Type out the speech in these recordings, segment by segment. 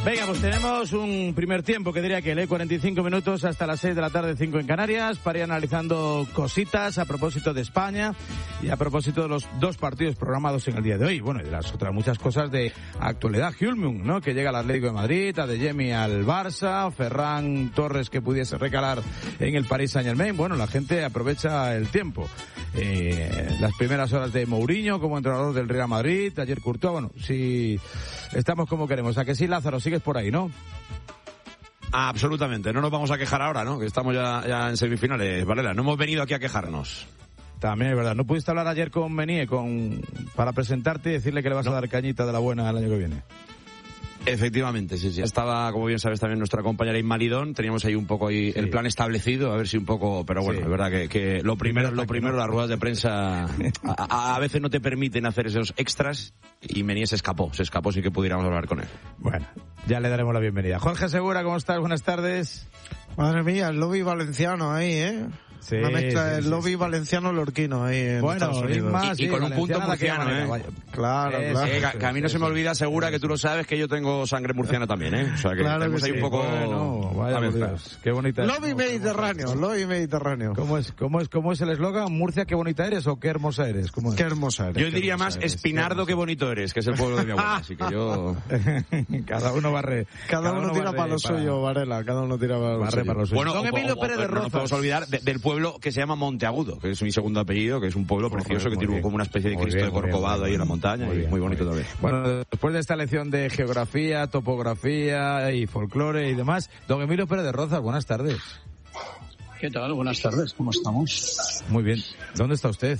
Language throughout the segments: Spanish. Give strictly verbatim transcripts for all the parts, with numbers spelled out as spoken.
Venga, pues tenemos un primer tiempo que diría que lee cuarenta y cinco minutos hasta las seis de la tarde, cinco en Canarias, para ir analizando cositas a propósito de España y a propósito de los dos partidos programados en el día de hoy. Bueno, y de las otras muchas cosas de actualidad. Hjulmung, ¿no?, que llega al Atlético de Madrid, Adeyemi al Barça, Ferran Torres que pudiese recalar en el Paris Saint-Germain. Bueno, la gente aprovecha el tiempo. Eh, las primeras horas de Mourinho como entrenador del Real Madrid, ayer Courtois. Bueno, si estamos como queremos. ¿A que sí, Lázaro? Sigues por ahí, ¿no? Ah, absolutamente. No nos vamos a quejar ahora, ¿no? Que estamos ya, ya en semifinales, Varela. No hemos venido aquí a quejarnos. También es verdad. ¿No pudiste hablar ayer con Menier con, para presentarte y decirle que le vas no. a dar cañita de la buena el año que viene? Efectivamente, sí, sí. Estaba, como bien sabes, también nuestra compañera Inma Lidón. Teníamos ahí un poco ahí sí. el plan establecido, a ver si un poco... Pero bueno, sí. es verdad que, que lo primero es lo primero. Las ruedas de prensa a, a veces no te permiten hacer esos extras y Menier se escapó. Se escapó sin que pudiéramos hablar con él. Bueno, ya le daremos la bienvenida. Jorge Segura, ¿cómo estás? Buenas tardes. Madre mía, el lobby valenciano ahí, ¿eh? Sí, una mezcla del sí, lobby sí. valenciano-lorquino ahí en bueno, Estados Unidos. Más, y, y con un punto murciano, ¿eh? Claro, eh, claro. Sí, que, que a mí no se me olvida, Segura, que tú lo sabes, que yo tengo sangre murciana también, ¿eh? O sea, que claro tenemos que ahí sí. un poco... Bueno, vaya por Dios, qué bonita es. Lobby mediterráneo, lobby mediterráneo. ¿Cómo es, cómo es, cómo es el eslogan? ¿Murcia, qué bonita eres o qué hermosa eres? ¿Cómo es? Qué hermosa eres. Yo diría más eres, Espinardo, qué bonito eres, que es el pueblo de mi abuela, así que yo... Cada uno barre. Cada, cada uno, uno tira para lo para... suyo, Varela, cada uno tira para lo barre suyo. Para lo suyo. Bueno, Don Emilio Pérez de Rozas. No podemos olvidar de, del pueblo que se llama Monteagudo, que es mi segundo apellido, que es un pueblo muy precioso bien, que tiene bien. como una especie de Cristo bien, de Corcovado ahí en la montaña, muy, bien, y muy bonito muy también. Bueno, después de esta lección de geografía, topografía y folclore y demás, don Emilio Pérez de Rozas, buenas tardes. ¿Qué tal? Buenas tardes, ¿cómo estamos? Muy bien. ¿Dónde está usted?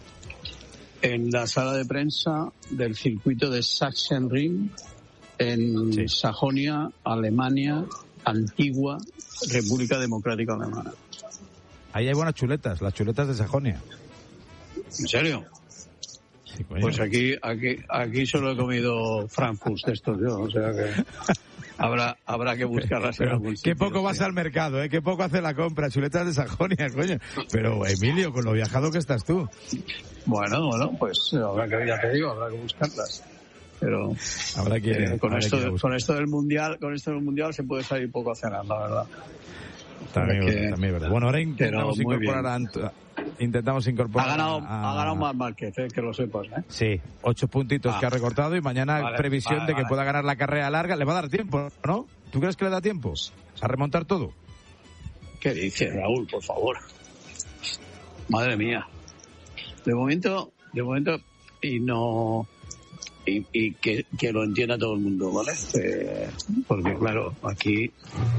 En la sala de prensa del circuito de Sachsenring, en sí. Sajonia, Alemania, Antigua, República Democrática Alemana. Ahí hay buenas chuletas, las chuletas de Sajonia. ¿En serio? Sí, pues aquí, aquí, aquí solo he comido Frankfurt de estos yo, o sea que habrá, habrá que buscarlas en algún sitio. Qué poco vas sí. al mercado, ¿eh? Qué poco hace la compra, chuletas de Sajonia, coño. Pero Emilio, con lo viajado que estás tú. Bueno, bueno, pues habrá que, ya te digo, habrá que buscarlas. Pero habrá que, eh, con habrá esto, que con esto del mundial, con esto del mundial se puede salir poco a cenar, la verdad. También, que, también verdad. Bueno, ahora intentamos incorporar a, Ant- intentamos incorporar ha ganado, a... ha ganado más Márquez, eh, que lo sepas, ¿eh? Sí, ocho puntitos ah. que ha recortado y mañana vale, previsión vale, de que vale. pueda ganar la carrera larga. Le va a dar tiempo, ¿no? ¿Tú crees que le da tiempo a remontar todo? ¿Qué dices, Raúl, por favor? Madre mía. De momento, de momento, y no... Y, y que, que lo entienda todo el mundo, ¿vale? Eh, porque, claro, aquí,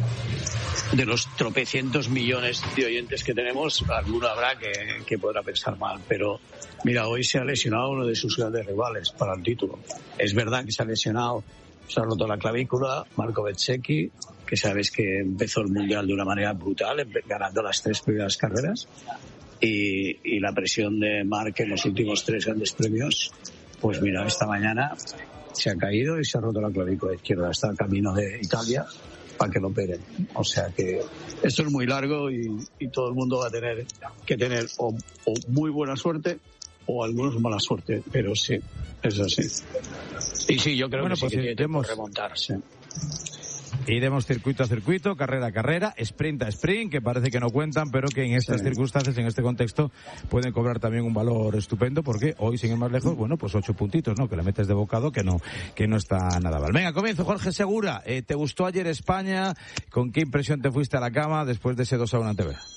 de los tropecientos millones de oyentes que tenemos, alguno habrá que, que podrá pensar mal. Pero, mira, hoy se ha lesionado uno de sus grandes rivales para el título. Es verdad que se ha lesionado, se ha roto la clavícula, Marco Bezzecchi, que sabes que empezó el Mundial de una manera brutal, ganando las tres primeras carreras. Y, y la presión de Marc en los últimos tres grandes premios... Pues mira, esta mañana se ha caído y se ha roto la clavícula izquierda. Está en camino de Italia para que lo operen. O sea que esto es muy largo y, y todo el mundo va a tener que tener o, o muy buena suerte o algunos mala suerte. Pero sí, es así. Y sí, yo creo bueno, que, pues sí que tiene que remontarse. Iremos circuito a circuito, carrera a carrera, sprint a sprint, que parece que no cuentan, pero que en estas sí. circunstancias, en este contexto, pueden cobrar también un valor estupendo, porque hoy, sin ir más lejos, bueno, pues ocho puntitos, ¿no? Que le metes de bocado, que no, que no está nada mal. Venga, comienzo, Jorge Segura. Eh, ¿Te gustó ayer España? ¿Con qué impresión te fuiste a la cama después de ese dos a uno ante Bélgica?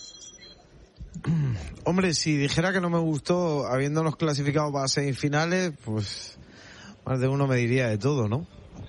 Hombre, si dijera que no me gustó, habiéndonos clasificado para semifinales, pues más de uno me diría de todo, ¿no?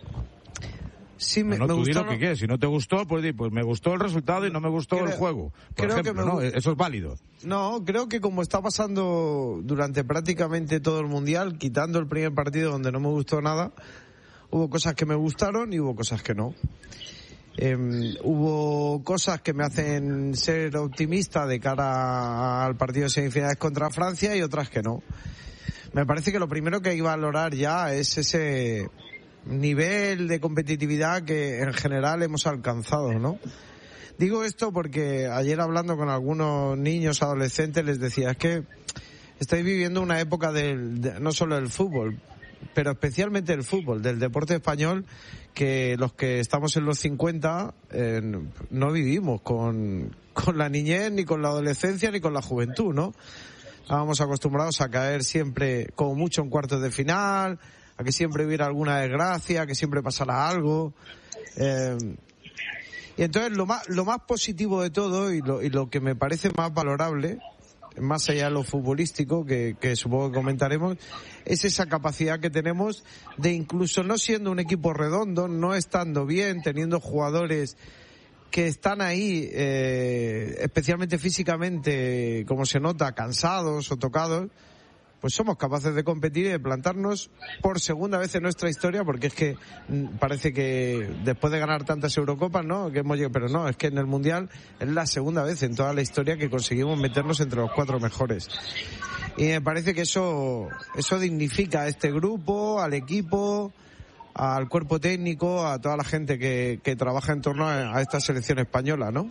Sí, me, no, no, me tú gustó. Lo que qué. Si no te gustó, pues, pues me gustó el resultado y no me gustó creo, el juego. Por creo ejemplo, que me... ¿no? Eso es válido. No, creo que como está pasando durante prácticamente todo el Mundial, quitando el primer partido donde no me gustó nada, hubo cosas que me gustaron y hubo cosas que no. Eh, hubo cosas que me hacen ser optimista de cara al partido de semifinales contra Francia y otras que no. Me parece que lo primero que hay que valorar ya es ese nivel de competitividad que en general hemos alcanzado, ¿no? Digo esto porque ayer hablando con algunos niños adolescentes les decía, es que estáis viviendo una época del, de, no solo del fútbol, pero especialmente del fútbol, del deporte español, que los que estamos en los cincuenta eh, no vivimos con, con la niñez, ni con la adolescencia, ni con la juventud, ¿no? Estábamos acostumbrados a caer siempre, como mucho, en cuartos de final, a que siempre hubiera alguna desgracia, a que siempre pasara algo. Eh, y entonces lo más, lo más positivo de todo, y lo, y lo que me parece más valorable, más allá de lo futbolístico, que, que supongo que comentaremos, es esa capacidad que tenemos de, incluso no siendo un equipo redondo, no estando bien, teniendo jugadores que están ahí, eh, especialmente físicamente, como se nota, cansados o tocados, pues somos capaces de competir y de plantarnos por segunda vez en nuestra historia, porque es que parece que después de ganar tantas Eurocopas, ¿no? Que hemos llegado, pero no, es que en el Mundial es la segunda vez en toda la historia que conseguimos meternos entre los cuatro mejores. Y me parece que eso, eso dignifica a este grupo, al equipo, al cuerpo técnico, a toda la gente que, que trabaja en torno a, a esta selección española, ¿no?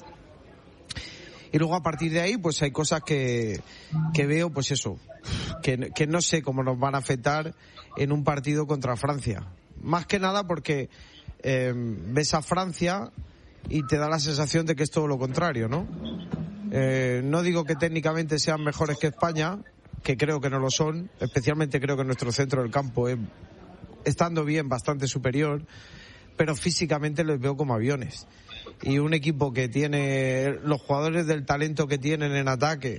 Y luego a partir de ahí pues hay cosas que, que veo, pues eso, que, que no sé cómo nos van a afectar en un partido contra Francia. Más que nada porque eh, ves a Francia y te da la sensación de que es todo lo contrario, ¿no? Eh, no digo que técnicamente sean mejores que España, que creo que no lo son, especialmente creo que nuestro centro del campo es, estando bien, bastante superior, pero físicamente les veo como aviones. Y un equipo que tiene los jugadores del talento que tienen en ataque,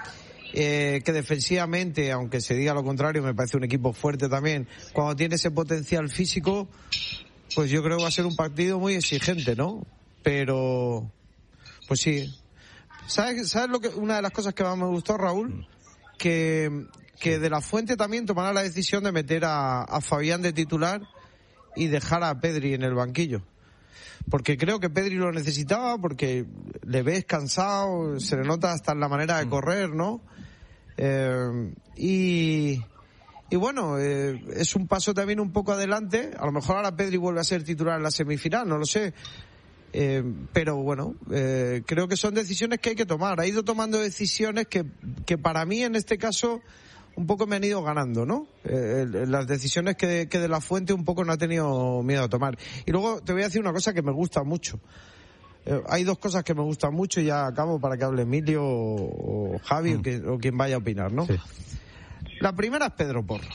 eh, que defensivamente, aunque se diga lo contrario, me parece un equipo fuerte también, cuando tiene ese potencial físico, pues yo creo que va a ser un partido muy exigente, ¿no? Pero, pues sí. ¿Sabes, sabes lo que, una de las cosas que más me gustó, Raúl? Que, que De La Fuente también tomará la decisión de meter a, a Fabián de titular y dejar a Pedri en el banquillo. Porque creo que Pedri lo necesitaba, porque le ves cansado, se le nota hasta en la manera de correr, ¿no? Eh, y, y bueno, eh, es un paso también un poco adelante. A lo mejor ahora Pedri vuelve a ser titular en la semifinal, no lo sé. Eh, pero bueno, eh, creo que son decisiones que hay que tomar. Ha ido tomando decisiones que, que para mí en este caso un poco me han ido ganando, ¿no? Eh, las decisiones que, que De La Fuente un poco no ha tenido miedo a tomar. Y luego te voy a decir una cosa que me gusta mucho. Eh, hay dos cosas que me gustan mucho y ya acabo para que hable Emilio o, o Javi mm. o, que, o quien vaya a opinar, ¿no? Sí. La primera es Pedro Porro.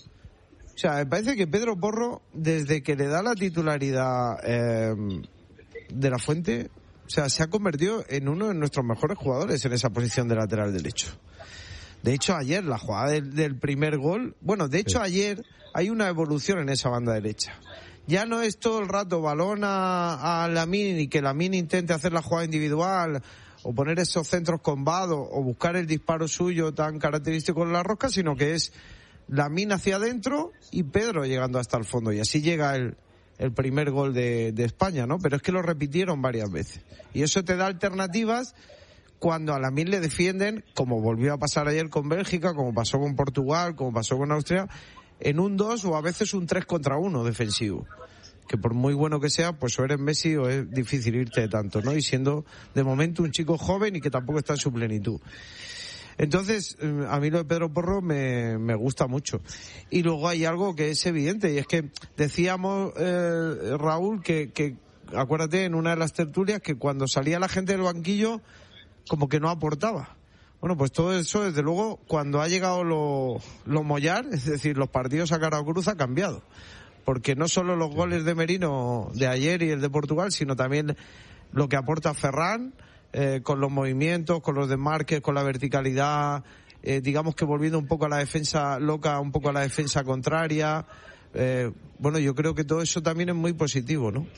O sea, me parece que Pedro Porro, desde que le da la titularidad eh, De La Fuente, o sea, se ha convertido en uno de nuestros mejores jugadores en esa posición de lateral derecho. De hecho, ayer, la jugada del, del primer gol, bueno, de hecho, sí. ayer hay una evolución en esa banda derecha. Ya no es todo el rato balón a, a Lamine y que Lamine intente hacer la jugada individual o poner esos centros con Vado o buscar el disparo suyo tan característico en la rosca, sino que es Lamine hacia adentro y Pedro llegando hasta el fondo. Y así llega el, el primer gol de, de España, ¿no? Pero es que lo repitieron varias veces. Y eso te da alternativas cuando a Lamine le defienden, como volvió a pasar ayer con Bélgica, como pasó con Portugal, como pasó con Austria, en un dos o a veces un tres contra uno defensivo. Que por muy bueno que sea, pues o eres Messi o es difícil irte de tanto, ¿no? Y siendo de momento un chico joven y que tampoco está en su plenitud. Entonces, a mí lo de Pedro Porro me, me gusta mucho. Y luego hay algo que es evidente, y es que decíamos, eh, Raúl, que, que acuérdate en una de las tertulias que cuando salía la gente del banquillo como que no aportaba. Bueno, pues todo eso, desde luego, cuando ha llegado lo, lo Mollar, es decir, los partidos a cara o cruz, ha cambiado. Porque no solo los goles de Merino de ayer y el de Portugal, sino también lo que aporta Ferran, eh, con los movimientos, con los desmarques, con la verticalidad, eh, digamos que volviendo un poco a la defensa loca, un poco a la defensa contraria. Eh, bueno, yo creo que todo eso también es muy positivo, ¿no?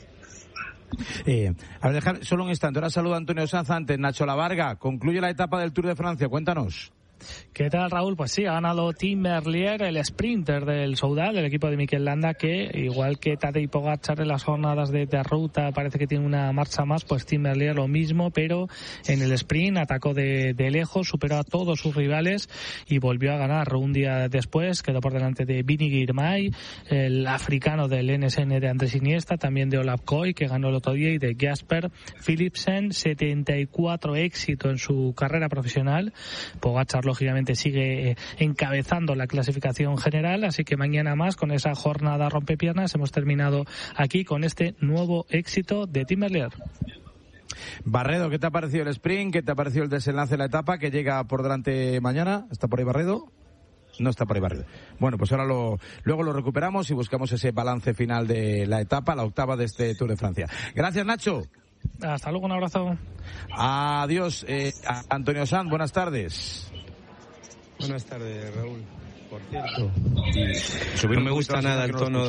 Eh, a ver, dejar solo un instante. Ahora saluda a Antonio Sanz antes. Nacho Lavarga, concluye la etapa del Tour de Francia. Cuéntanos. ¿Qué tal, Raúl? Pues sí, ha ganado Tim Merlier, el sprinter del Soudal, el equipo de Mikel Landa, que igual que Tadej Pogačar en las jornadas de, de ruta parece que tiene una marcha más, pues Tim Merlier lo mismo, pero en el sprint atacó de, de lejos, superó a todos sus rivales y volvió a ganar. Un día después quedó por delante de Vinny Girmay, el africano del N S N de Andrés Iniesta, también de Olaf Koy, que ganó el otro día, y de Jasper Philipsen, setenta y cuatro éxito en su carrera profesional. Pogačar lo lógicamente sigue eh, encabezando la clasificación general, así que mañana más, con esa jornada rompepiernas, hemos terminado aquí con este nuevo éxito de Tim Merlier. Barredo, ¿qué te ha parecido el sprint? ¿Qué te ha parecido el desenlace de la etapa que llega por delante mañana? ¿Está por ahí Barredo? No está por ahí Barredo. Bueno, pues ahora lo, luego lo recuperamos y buscamos ese balance final de la etapa, la octava de este Tour de Francia. Gracias, Nacho. Hasta luego, un abrazo. Adiós, eh, Antonio Sanz, buenas tardes. Buenas tardes, Raúl. Por cierto, no me gusta nada el tono...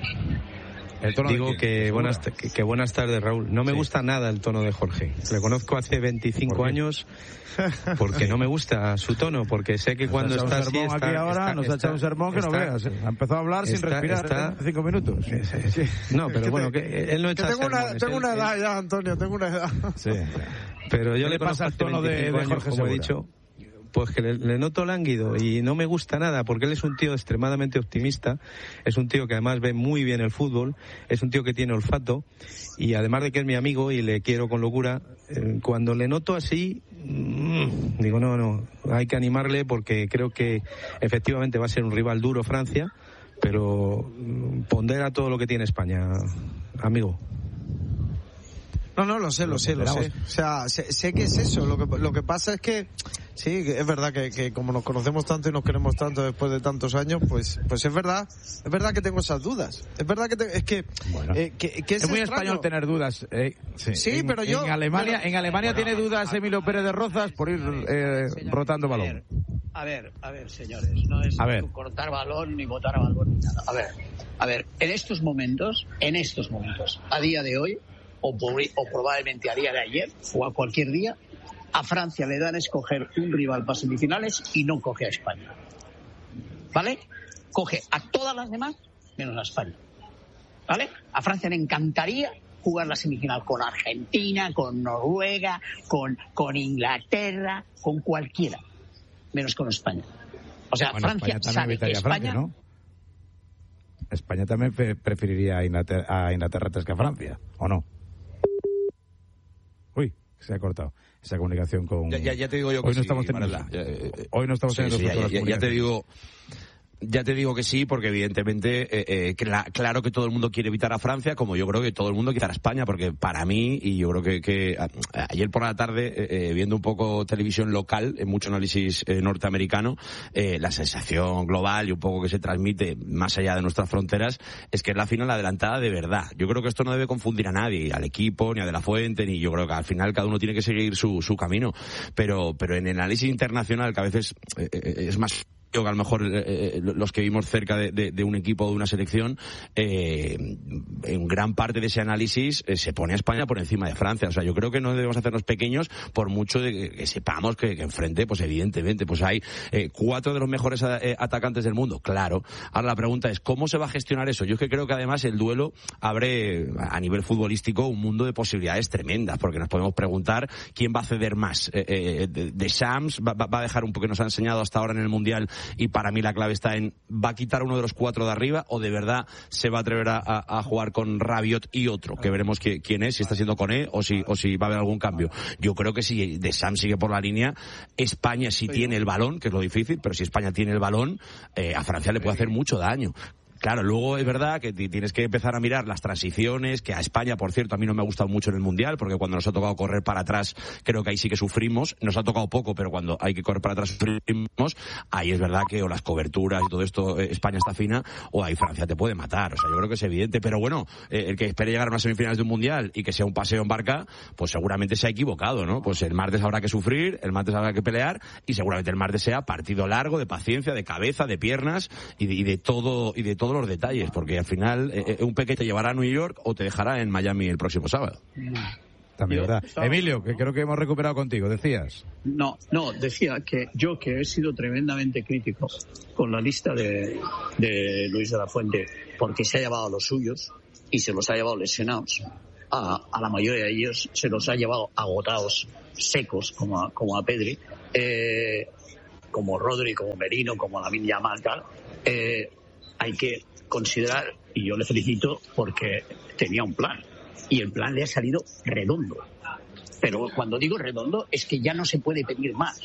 El tono Digo que buenas, que, que buenas tardes, Raúl. No me sí. gusta nada el tono de Jorge. Le conozco hace veinticinco años porque no me gusta su tono, porque sé que nos cuando está así... Está, aquí ahora, está, nos está, ha echado un sermón que está, no veas. ¿eh? Ha empezado a hablar está, sin respirar está, en cinco minutos. Sí. No, pero que bueno, que él no echa tengo sermones. Una, tengo él, una edad él, ya, Antonio, tengo una edad. Sí. Pero yo ¿Qué le, le pasa al tono de, de Jorge años, como Segura? he dicho... Pues que le, le noto lánguido y no me gusta nada, porque él es un tío extremadamente optimista, es un tío que además ve muy bien el fútbol, es un tío que tiene olfato y además de que es mi amigo y le quiero con locura, eh, cuando le noto así, mmm, digo no, no, hay que animarle porque creo que efectivamente va a ser un rival duro Francia, pero mmm, pondera todo lo que tiene España, amigo. No, no, lo sé, lo sé, lo sé. O sea, sé, sé que es eso. Lo que, lo que pasa es que, sí, es verdad que, que como nos conocemos tanto y nos queremos tanto después de tantos años, pues pues es verdad, es verdad que tengo esas dudas. Es verdad que te, es que, bueno, eh, que, que es, es muy extraño. español tener dudas. Eh, sí, sí en, pero yo... En Alemania, pero, en Alemania bueno, tiene dudas Emilio Pérez de Rozas por ir eh, señores, rotando balón. A ver, a ver, señores, no es cortar balón ni botar balón ni nada. A ver, a ver, en estos momentos, en estos momentos, a día de hoy, O, o probablemente a día de ayer o a cualquier día, a Francia le dan a escoger un rival para semifinales y no coge a España, ¿vale? Coge a todas las demás menos a España, ¿vale? A Francia le encantaría jugar la semifinal con Argentina, con Noruega, con, con Inglaterra, con cualquiera, menos con España. O sea, bueno, Francia España sabe que España... Francia, ¿no? España también fe- preferiría a Inglaterra, a Inglaterra antes que a Francia, ¿o no? Uy, se ha cortado esa comunicación con... Ya, ya, ya te digo yo que hoy no sí, estamos teniendo... ya, eh, hoy no estamos sí, teniendo... Sí, ya, ya, ya te digo... Ya te digo que sí, porque evidentemente, eh, eh, cl- claro que todo el mundo quiere evitar a Francia, como yo creo que todo el mundo quiere evitar a España, porque para mí, y yo creo que, que a, ayer por la tarde, eh, viendo un poco televisión local, en mucho análisis eh, norteamericano, eh, la sensación global y un poco que se transmite más allá de nuestras fronteras, es que es la final adelantada de verdad. Yo creo que esto no debe confundir a nadie, al equipo, ni a De La Fuente, ni yo creo que al final cada uno tiene que seguir su, su camino, pero, pero en el análisis internacional, que a veces eh, es más... Yo que a lo mejor eh, los que vivimos cerca de, de, de un equipo o de una selección, eh, en gran parte de ese análisis eh, se pone a España por encima de Francia. O sea, yo creo que no debemos hacernos pequeños por mucho de que, que sepamos que, que enfrente, pues evidentemente, pues hay eh, cuatro de los mejores eh, atacantes del mundo. Claro. Ahora la pregunta es, ¿cómo se va a gestionar eso? Yo es que creo que además el duelo abre a nivel futbolístico un mundo de posibilidades tremendas, porque nos podemos preguntar quién va a ceder más. Eh, eh, de, de Shams va, va a dejar un poco que nos ha enseñado hasta ahora en el Mundial. Y para mí la clave está en, ¿va a quitar uno de los cuatro de arriba o de verdad se va a atrever a, a, a jugar con Rabiot y otro? Que veremos que, quién es, si está siendo Koné o si, o si va a haber algún cambio. Yo creo que si De Sam sigue por la línea, España sí tiene el balón, que es lo difícil, pero si España tiene el balón, eh, a Francia le puede hacer mucho daño. Claro, luego es verdad que tienes que empezar a mirar las transiciones, que a España, por cierto, a mí no me ha gustado mucho en el Mundial, porque cuando nos ha tocado correr para atrás, creo que ahí sí que sufrimos. Nos ha tocado poco, pero cuando hay que correr para atrás sufrimos. Ahí es verdad que o las coberturas y todo esto, eh, España está fina, o ahí Francia te puede matar. O sea, yo creo que es evidente. Pero bueno, eh, el que espere llegar a unas semifinales de un Mundial y que sea un paseo en barca, pues seguramente se ha equivocado, ¿no? Pues el martes habrá que sufrir, el martes habrá que pelear, y seguramente el martes sea partido largo, de paciencia, de cabeza, de piernas, y de, y de todo, y de todos los detalles, porque porque al final eh, un peque te llevará a New York o te dejará en Miami el próximo sábado. También, ¿verdad? Estaba... Emilio, que creo que hemos recuperado contigo, decías. No, no, decía que yo que he sido tremendamente crítico con la lista de, de Luis de la Fuente, porque se ha llevado a los suyos y se los ha llevado lesionados. A, a la mayoría de ellos se los ha llevado agotados, secos, como a, como a Pedri, eh, como Rodri, como Merino, como Lamine Yamal, tal. Eh, hay que considerar, y yo le felicito porque tenía un plan, y el plan le ha salido redondo. Pero cuando digo redondo es que ya no se puede pedir más.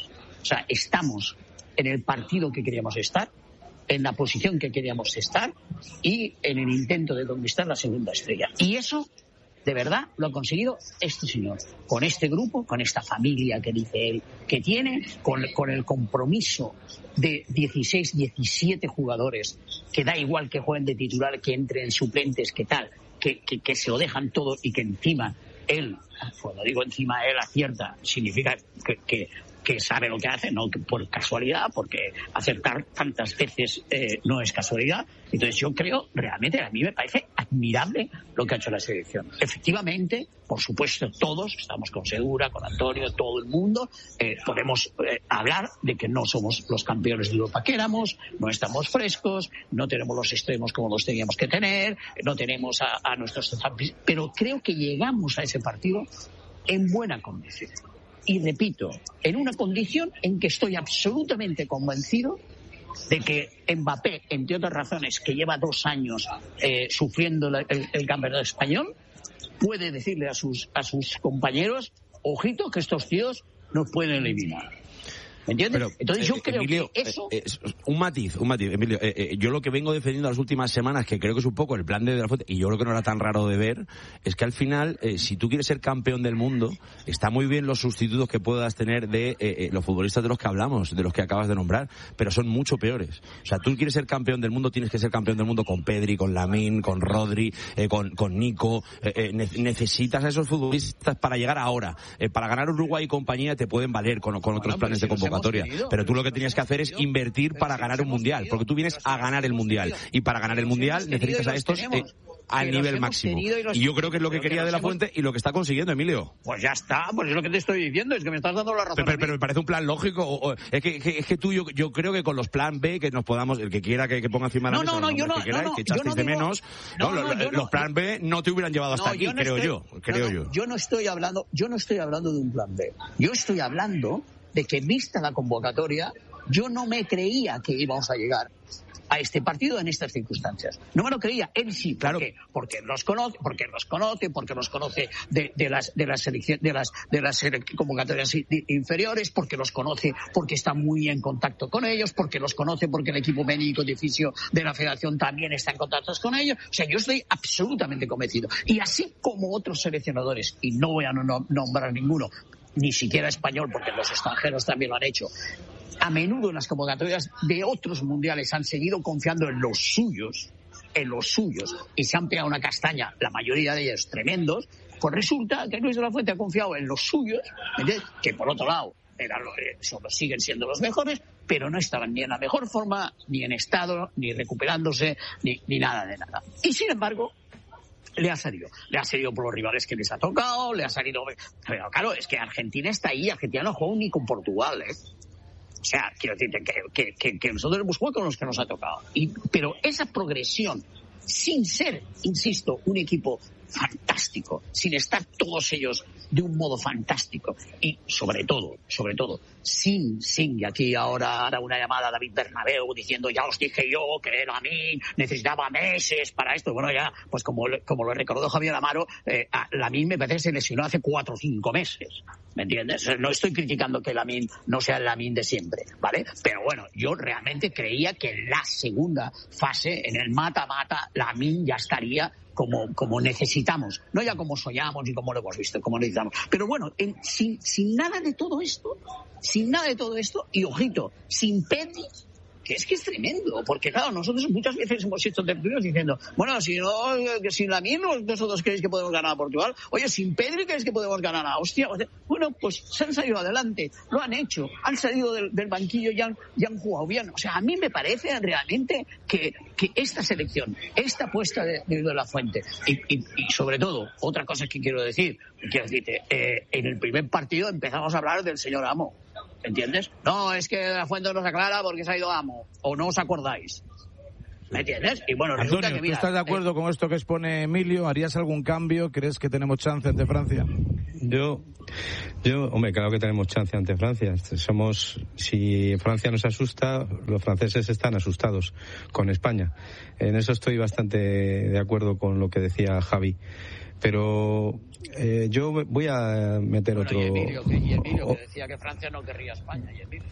O sea, estamos en el partido que queríamos estar, en la posición que queríamos estar y en el intento de conquistar la segunda estrella. Y eso, de verdad, lo ha conseguido este señor, con este grupo, con esta familia que dice él que tiene, con, con el compromiso de dieciséis, diecisiete jugadores, que da igual que jueguen de titular, que entren suplentes, que tal, que, que, que se lo dejan todo y que encima él, cuando digo encima él acierta, significa que, que que sabe lo que hace, no por casualidad, porque acertar tantas veces eh, no es casualidad. Entonces yo creo, realmente, a mí me parece admirable lo que ha hecho la selección. Efectivamente, por supuesto, todos, estamos con Segura, con Antonio, todo el mundo, eh, podemos eh, hablar de que no somos los campeones de Europa que éramos, no estamos frescos, no tenemos los extremos como los teníamos que tener, no tenemos a, a nuestros... Pero creo que llegamos a ese partido en buena condición. Y repito, en una condición en que estoy absolutamente convencido de que Mbappé, entre otras razones, que lleva dos años eh, sufriendo el, el, el campeonato español, puede decirle a sus, a sus compañeros, ojito, que estos tíos nos pueden eliminar. ¿Me entiendes? Pero, Entonces yo eh, creo Emilio, que eso... Eh, eh, un matiz, un matiz, Emilio. Eh, eh, yo lo que vengo defendiendo las últimas semanas, que creo que es un poco el plan de, de la Fuente, y yo creo que no era tan raro de ver, es que al final, eh, si tú quieres ser campeón del mundo, está muy bien los sustitutos que puedas tener de eh, eh, los futbolistas de los que hablamos, de los que acabas de nombrar, pero son mucho peores. O sea, tú quieres ser campeón del mundo, tienes que ser campeón del mundo con Pedri, con Lamine, con Rodri, eh, con, con Nico. Eh, eh, ne- necesitas a esos futbolistas para llegar ahora. Eh, para ganar Uruguay y compañía te pueden valer con, con otros bueno, planes de convocatoria. Pero tú lo que tenías que hacer es invertir para ganar un mundial, porque tú vienes a ganar el mundial. Y para ganar el mundial necesitas a estos eh, al nivel máximo. Y yo creo que es lo que quería de la Fuente y lo que está consiguiendo, Emilio. Pues ya está, pues es lo que te estoy diciendo, es que me estás dando la razón. Pero, pero, pero me parece un plan lógico. O, o, es, que, que, es que tú, yo, yo creo que con los plan B, que nos podamos, el que quiera que, que ponga encima de la no, mesa, no, no, yo no, que, queráis, no, no, que echasteis no de digo, menos, no, no, no, los, no, los plan B no te hubieran llevado hasta no, aquí, yo no creo estoy, yo, creo no, no, yo. Yo no estoy hablando, yo no estoy hablando de un plan B. Yo estoy hablando de que vista la convocatoria, yo no me creía que íbamos a llegar a este partido en estas circunstancias. No me lo creía, él sí, claro. porque porque los conoce, porque los conoce, porque los conoce de, de las de las selección, de las de las convocatorias inferiores, porque los conoce, porque está muy en contacto con ellos, porque los conoce, porque el equipo médico de fisio de la Federación también está en contacto con ellos. O sea, yo estoy absolutamente convencido. Y así como otros seleccionadores, y no voy a no, nombrar ninguno, ni siquiera español, porque los extranjeros también lo han hecho, a menudo en las convocatorias de otros mundiales han seguido confiando en los suyos, en los suyos, y se han pegado una castaña, la mayoría de ellos tremendos, pues resulta que Luis de la Fuente ha confiado en los suyos, ¿entiendes? Que por otro lado eran los, solo siguen siendo los mejores, pero no estaban ni en la mejor forma, ni en estado, ni recuperándose, ni, ni nada de nada. Y sin embargo, le ha salido. Le ha salido por los rivales que les ha tocado, le ha salido... Pero claro, es que Argentina está ahí, Argentina no juega ni con Portugal, ¿eh? O sea, quiero decirte que, que, que, que nosotros hemos jugado con los que nos ha tocado. Y, pero esa progresión, sin ser, insisto, un equipo fantástico, sin estar todos ellos de un modo fantástico, y sobre todo, sobre todo, sin, sin, y aquí ahora hará una llamada a David Bernabéu diciendo, ya os dije yo que Lamine necesitaba meses para esto. Bueno, ya, pues como, como lo recordó Javier Amaro, eh, Lamine me parece que se lesionó hace cuatro o cinco meses. ¿Me entiendes? No estoy criticando que Lamine no sea el Lamine de siempre, ¿vale? Pero bueno, yo realmente creía que en la segunda fase, en el mata-mata, Lamine ya estaría como, como necesitamos. No ya como soñamos y como lo hemos visto, como necesitamos. Pero bueno, en, sin, sin nada de todo esto, sin nada de todo esto, y ojito, sin Pedri, que es que es tremendo, porque claro, nosotros muchas veces hemos hecho tertulias diciendo, bueno, si no, sin Lamine, vosotros creéis que podemos ganar a Portugal, oye, sin Pedri creéis que podemos ganar a Austria. Bueno, pues se han salido adelante, lo han hecho, han salido del, del banquillo y han, y han jugado bien. O sea, a mí me parece realmente que, que esta selección, esta apuesta de, de, de la Fuente, y, y, y sobre todo, otra cosa que quiero decir, quiero decirte, eh, en el primer partido empezamos a hablar del señor Amo. ¿Entiendes? No, es que la Fuente nos aclara porque se ha ido Amo. O no os acordáis. ¿Me entiendes? Y bueno, resulta Antonio, que mira, ¿tú estás de acuerdo eh... con esto que expone Emilio? ¿Harías algún cambio? ¿Crees que tenemos chance ante Francia? Yo, yo, hombre, claro que tenemos chance ante Francia. Somos, si Francia nos asusta, los franceses están asustados con España. En eso estoy bastante de acuerdo con lo que decía Javi. Pero eh, yo voy a meter bueno, otro. Y Emilio, que, y Emilio que decía que Francia no querría a España. Y Emilio.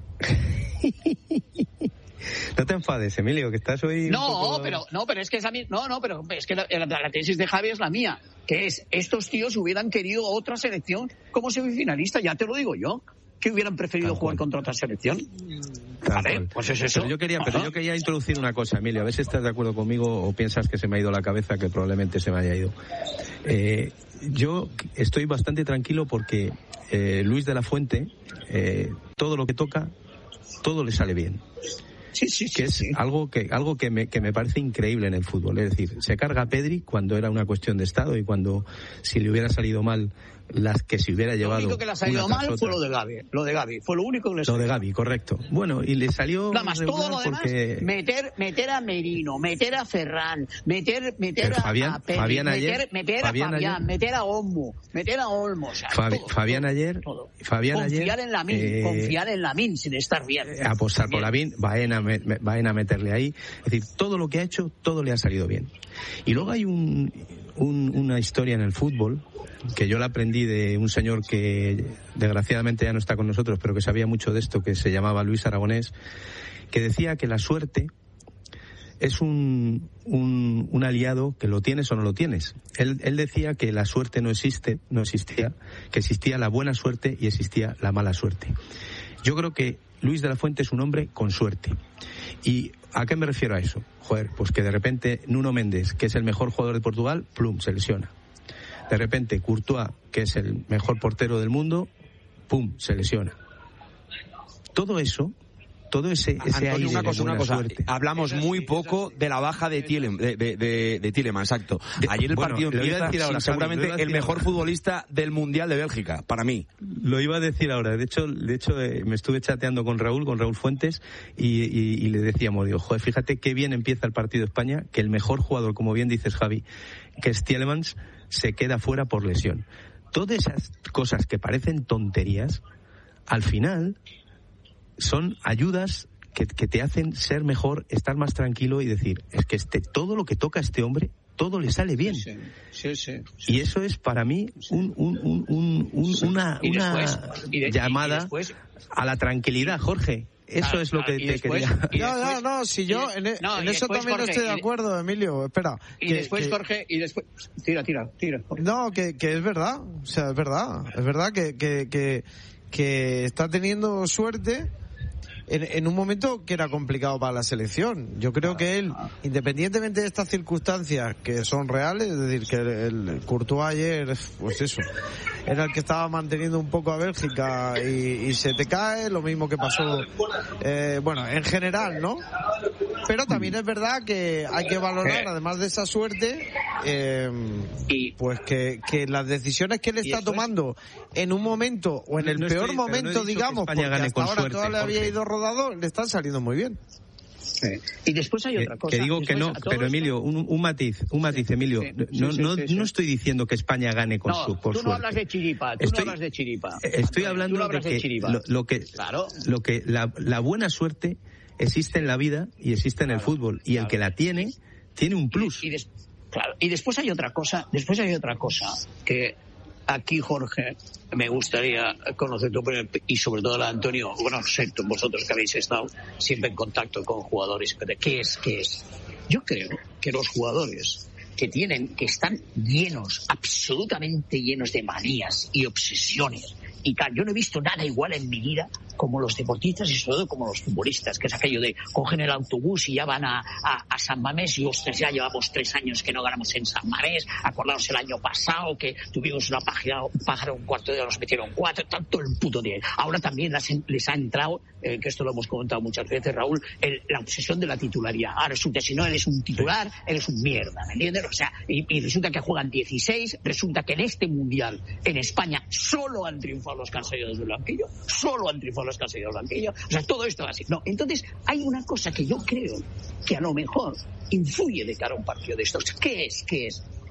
No te enfades, Emilio, que estás hoy. No, poco... pero no, pero es que esa no, no, pero es que la, la, la tesis de Javi es la mía, que es estos tíos hubieran querido otra selección como semifinalista, ya te lo digo yo, que hubieran preferido Tal jugar cual. contra otra selección. Tal Vale, cual. pues es eso. Pero yo quería, pero yo quería introducir una cosa, Emilio, a ver si estás de acuerdo conmigo o piensas que se me ha ido la cabeza, que probablemente se me haya ido. Eh, yo estoy bastante tranquilo porque eh, Luis de la Fuente, eh, todo lo que toca, todo le sale bien. Sí, sí, que sí, es sí. algo que algo que me, que me parece increíble en el fútbol. Es decir, se carga a Pedri cuando era una cuestión de estado y cuando, si le hubiera salido mal, las que se hubiera llevado. Lo único que le ha salido mal fue lo de Gavi. Lo de Gavi, fue lo único que le salió. Lo de Gavi, correcto. Bueno, y le salió. Nada más, todo lo demás, porque... meter, meter a Merino, meter a Ferran, meter, meter a, Fabián, a Pedri, Fabián meter, ayer, meter Fabián a Fabián, ayer, meter a Olmo, meter a Olmo. O sea, Fabi, todo, Fabián todo, ayer, todo. Fabián confiar ayer, en Lamine, eh, confiar en Lamine sin estar bien. Apostar bien. por Lamine, Baena, me, Baena meterle ahí. Es decir, todo lo que ha hecho, todo le ha salido bien. Y luego hay un, un, una historia en el fútbol que yo la aprendí de un señor que desgraciadamente ya no está con nosotros, pero que sabía mucho de esto, que se llamaba Luis Aragonés, que decía que la suerte es un, un, un aliado que lo tienes o no lo tienes. Él, él decía que la suerte no existe, no existía, que existía la buena suerte y existía la mala suerte. Yo creo que Luis de la Fuente es un hombre con suerte. ¿Y a qué me refiero a eso? Joder, pues que de repente Nuno Méndez, que es el mejor jugador de Portugal, plum, se lesiona. De repente Courtois, que es el mejor portero del mundo, pum, se lesiona. Todo eso, todo ese, ese Antonio, aire una cosa, de una cosa. Suerte. Hablamos muy poco de la baja de Thielem, de, de, de, de Thielem, exacto. Ayer el bueno, partido lo iba a empieza decir ahora, sin seguramente Javi, lo iba a el decir mejor ahora. futbolista del Mundial de Bélgica, para mí. Lo iba a decir ahora. De hecho, de hecho eh, me estuve chateando con Raúl, con Raúl Fuentes, y, y, y le decíamos, digo, joder, fíjate qué bien empieza el partido de España, que el mejor jugador, como bien dices, Javi, que es Tielemans, se queda fuera por lesión. Todas esas cosas que parecen tonterías, al final son ayudas que, que te hacen ser mejor, estar más tranquilo y decir, es que este, todo lo que toca a este hombre, todo le sale bien. Sí, sí, sí, sí. Y eso es para mí un, un, un, un, un, una, Y una después, y de- llamada y después- a la tranquilidad, Jorge. Eso Claro, es lo claro, que y te después- quería... y No, no, después- no, si yo y- en, e- no, en y eso después, también Jorge, estoy de y- acuerdo, Emilio. Espera. Y que- después, que- Jorge, y después... Tira, tira, tira. Jorge. No, que, que es verdad, o sea, es verdad, es verdad que, que, que, que está teniendo suerte en, en un momento que era complicado para la selección. Yo creo que él, independientemente de estas circunstancias que son reales, es decir, que el, el Courtois ayer, pues eso, era el que estaba manteniendo un poco a Bélgica y, y se te cae, lo mismo que pasó, eh, bueno, en general, ¿no? Pero también es verdad que hay que valorar, además de esa suerte, eh, Y- pues que, que las decisiones que él está después- tomando en un momento o en No- el no peor estoy- pero no he momento, dicho que digamos, España porque gane hasta con ahora suerte, todo le había Jorge. ido rodado, le están saliendo muy bien. Sí. Y después hay Que, otra cosa. que digo que Después, no, a todo pero esto- Emilio, un, un matiz, un matiz, Sí, Emilio. sí, no, sí, no, sí, sí. no estoy diciendo que España gane con No, su, por tú no suerte. hablas de chiripa, tú Estoy- no hablas de chiripa. Estoy Antonio, hablando tú no de hablas de que chiripa. lo, lo que, Claro. lo que la, la buena suerte existe en la vida y existe en el Claro, fútbol y el claro. que la tiene tiene un plus. Y, des- claro, y después hay otra cosa, después hay otra cosa que aquí, Jorge, me gustaría conocer tu opinión y sobre todo la de Antonio, bueno, sé, vosotros que habéis estado siempre en contacto con jugadores, ¿qué es? ¿Qué es? Yo creo que los jugadores que tienen, que están llenos, absolutamente llenos de manías y obsesiones, y tal, yo no he visto nada igual en mi vida como los deportistas y sobre todo como los futbolistas, que es aquello de cogen el autobús y ya van a, a, a San Mamés y ostras, ya llevamos tres años que no ganamos en San Mamés, acordaos el año pasado que tuvimos una página, pájaro un cuarto de hora, nos metieron cuatro, tanto el puto día. Ahora también las, les ha entrado, eh, que esto lo hemos comentado muchas veces, Raúl, el, la obsesión de la titularidad. Ahora resulta, si no eres un titular, eres un mierda, ¿me entiendes? O sea, y, y resulta que juegan dieciséis, resulta que en este Mundial, en España, solo han triunfado los que han salido desde el banquillo, solo han triunfado los que han salido del banquillo, o sea, todo esto así. No, entonces hay una cosa que yo creo que a lo mejor influye de cara a un partido de estos. ¿Qué es? ¿Qué es?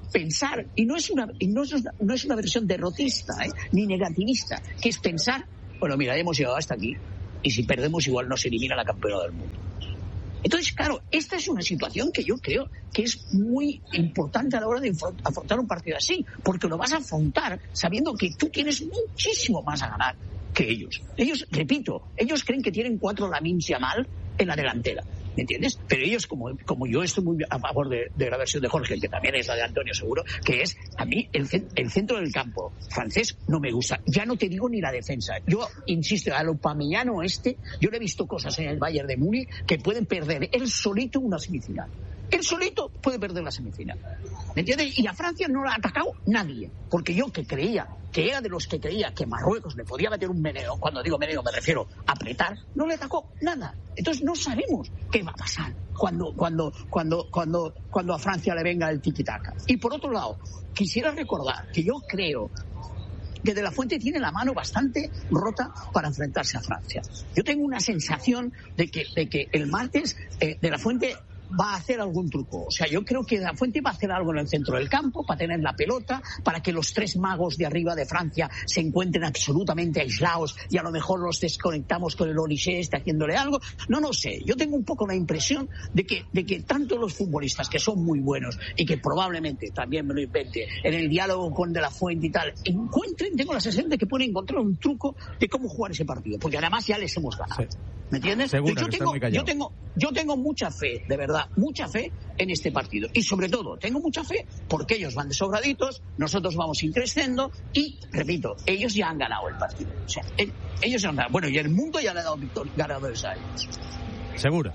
pensar, y no es una, y no es una, no es una versión derrotista, ¿eh? ni negativista, que es pensar, bueno, mira, hemos llegado hasta aquí, y si perdemos igual nos elimina la campeona del mundo. Entonces, claro, esta es una situación que yo creo que es muy importante a la hora de afrontar un partido así, porque lo vas a afrontar sabiendo que tú tienes muchísimo más a ganar que ellos. Ellos, repito, ellos creen que tienen cuatro Lamine Yamal en la delantera, ¿me entiendes? Pero ellos, como, como yo estoy muy a favor de, de la versión de Jorge, que también es la de Antonio seguro, que es, a mí, el, el centro del campo francés no me gusta. Ya no te digo ni la defensa. Yo, insisto, al Upamecano este, yo le he visto cosas en el Bayern de Múnich que pueden perder él solito una semifinal. Él solito puede perder la semifinal. ¿Me entiendes? Y a Francia no la ha atacado nadie. Porque yo que creía, que era de los que creía que Marruecos le podía meter un meneo, cuando digo meneo me refiero a apretar, no le atacó nada. Entonces no sabemos qué va a pasar cuando, cuando, cuando, cuando, cuando a Francia le venga el tiki-taka. Y por otro lado, quisiera recordar que yo creo que De La Fuente tiene la mano bastante rota para enfrentarse a Francia. Yo tengo una sensación de que, de que el martes eh, De La Fuente va a hacer algún truco. O sea, yo creo que De La Fuente va a hacer algo en el centro del campo para tener la pelota, para que los tres magos de arriba de Francia se encuentren absolutamente aislados y a lo mejor los desconectamos con el Olise este haciéndole algo. No, no sé. Yo tengo un poco la impresión de que, de que tanto los futbolistas, que son muy buenos y que probablemente, también me lo invente, en el diálogo con De La Fuente y tal, encuentren, tengo la sensación de que pueden encontrar un truco de cómo jugar ese partido, porque además ya les hemos ganado. Sí. ¿Me entiendes? Seguro, yo, tengo, yo, tengo, yo tengo mucha fe, de verdad, mucha fe en este partido. Y sobre todo, tengo mucha fe porque ellos van de sobraditos, nosotros vamos increciendo y, repito, ellos ya han ganado el partido. O sea, el, ellos ya han ganado. Bueno, y el mundo ya le ha dado victor, ganadores a ellos. ¿Segura?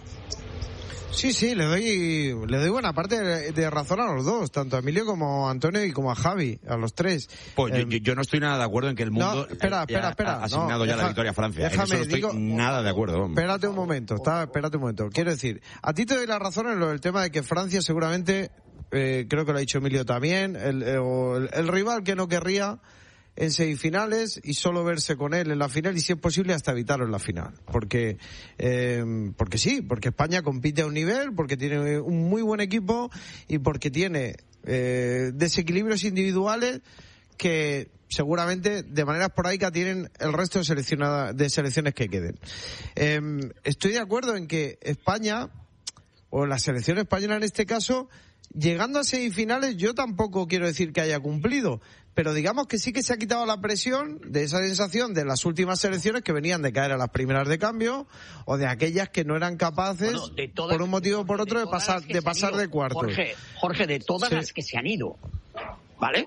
Sí, sí, le doy le doy buena parte de, de razón a los dos, tanto a Emilio como a Antonio y como a Javi, a los tres. Pues eh, yo, yo no estoy nada de acuerdo en que el mundo no, espera, espera, espera, ha asignado no, ya deja, la victoria a Francia. Déjame, en eso no estoy digo, nada de acuerdo. Vamos. Espérate un momento, está, espérate un momento. Quiero decir, a ti te doy la razón en lo del tema de que Francia seguramente, eh, creo que lo ha dicho Emilio también, el, el, el rival que no querría en semifinales y solo verse con él en la final y si es posible hasta evitarlo en la final, porque eh, porque sí, porque España compite a un nivel, porque tiene un muy buen equipo y porque tiene eh, desequilibrios individuales que seguramente de manera esporádica tienen el resto de, seleccionada, de selecciones que queden. Eh, estoy de acuerdo en que España, o la selección española en este caso, llegando a semifinales, yo tampoco quiero decir que haya cumplido, pero digamos que sí que se ha quitado la presión de esa sensación de las últimas selecciones que venían de caer a las primeras de cambio o de aquellas que no eran capaces, bueno, de todas, por un motivo o por otro, de, de pasar de pasar de cuartos. Jorge, Jorge, de todas sí. las que se han ido, ¿vale?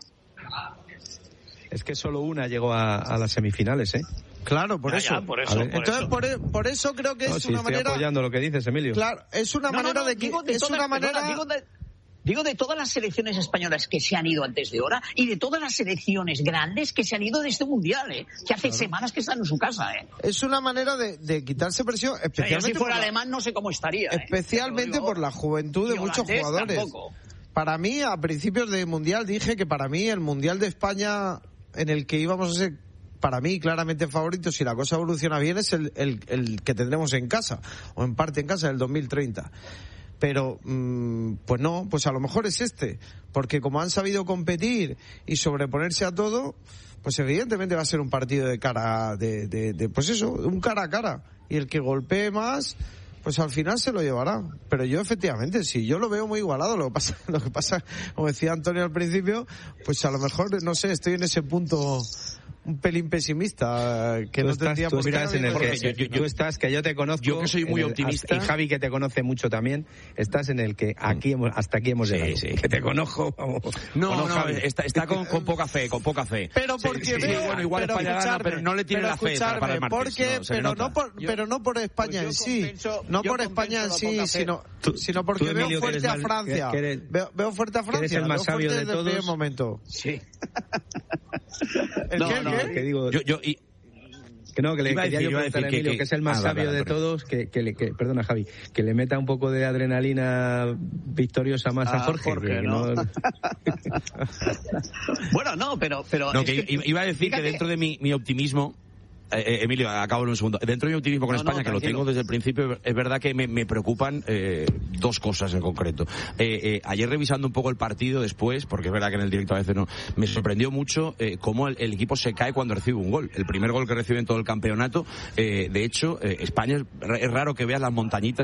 Es que solo una llegó a, a las semifinales, ¿eh? Claro, por, ya, eso. Ya, por eso. Por Entonces, eso. Por, por eso creo que no, es si una estoy manera. apoyando lo que dices, Emilio. Claro, es una no, manera no, no, de que digo de es todas, una manera. Perdona, digo de... Digo de todas las selecciones españolas que se han ido antes de hora y de todas las selecciones grandes que se han ido de este mundial, ¿eh? Que hace claro. semanas que están en su casa, ¿eh? Es una manera de, de quitarse presión, especialmente. O sea, yo si fuera la, alemán no sé cómo estaría. Especialmente ¿eh? por la juventud de muchos jugadores. Tampoco. Para mí, a principios de mundial dije que para mí el mundial de España en el que íbamos a ser, para mí, claramente favorito, si la cosa evoluciona bien, es el, el, el que tendremos en casa, o en parte en casa, del dos mil treinta. Pero, mmm, pues no, pues a lo mejor es este, porque como han sabido competir y sobreponerse a todo, pues evidentemente va a ser un partido de cara, de, de, de pues eso, un cara a cara, y el que golpee más, pues al final se lo llevará. Pero yo efectivamente, sí, yo lo veo muy igualado. Lo que pasa, lo que pasa, como decía Antonio al principio, pues a lo mejor, no sé, estoy en ese punto un pelín pesimista, que tú no estás, tendría tú por qué. Estás en el que, yo, yo, tú estás, que yo te conozco. Yo que soy muy el, optimista. Y Javi, que te conoce mucho también, estás en el que aquí hemos, hasta aquí hemos sí, llegado. Sí. Que te conozco, vamos. No, no, no Javi? está, está con, con poca fe, con poca fe. Pero porque sí, sí, veo, sí, bueno, igual pero España gana, pero no le tiene la fe para, para el martes. Porque, no, pero, no por, yo, pero no por España pues en sí, compenso, no por España en sí, sino, tú, sino porque tú, veo Emilio, fuerte a mal, Francia. que eres, veo, veo fuerte a Francia. Eres el más sabio de todos. Desde el momento. Sí. ¿El no, qué, no, qué? Que digo, yo, yo, y, que no, que le iba quería decir, yo preguntar a Emilio, que, que es el más ah, sabio vale, vale, de todos, que, que, le, que, perdona Javi, que le meta un poco de adrenalina victoriosa más ah, a Jorge. Jorge ¿no? No... bueno, no, pero... pero no, que que, iba a decir fíjate. que dentro de mi, mi optimismo, eh, Emilio, acabo en un segundo. Dentro de mi optimismo con No, España, no, que lo tengo desde el principio, es verdad que me, me preocupan eh, dos cosas en concreto. Eh, eh, ayer revisando un poco el partido después, porque es verdad que en el directo a veces no, me sorprendió mucho eh, cómo el, el equipo se cae cuando recibe un gol. El primer gol que recibe en todo el campeonato, eh, de hecho, eh, España es, es raro que veas las montañitas